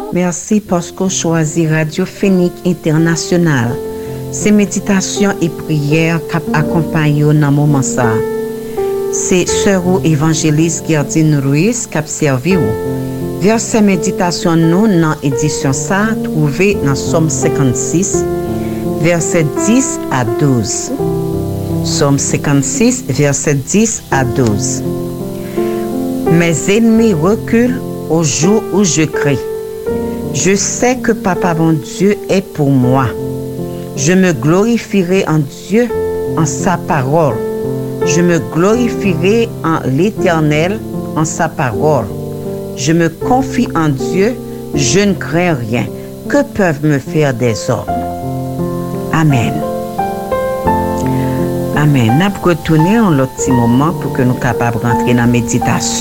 Merci parce que choisi Radio Phoenix International. Ces méditations et prières qui accompagnent dans moment ça. C'est sœur ou évangéliste Gerdine Ruiz qui a servi ou. Verset méditation nous dans édition ça trouvé dans Somme 56 verset 10 à 12. Somme 56 verset 10 à 12. Mes ennemis reculent au jour où je crie. Je sais que Papa mon Dieu est pour moi. Je me glorifierai en Dieu, en sa parole. Je me glorifierai en l'Éternel, en sa parole. Je me confie en Dieu, je ne crains rien. Que peuvent me faire des hommes? Amen. Amen. Nous allons retourner en l'autre petit moment pour que nous soyons capables de rentrer dans la méditation.